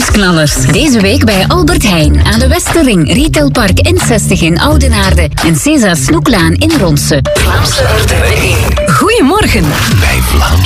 Nieuwsknallers. Deze week bij Albert Heijn aan de Westerring, Retailpark N60 in Oudenaarde en César Snoeklaan in Ronse. Vlaamse Orde 1. Goedemorgen. Bij Vlaamse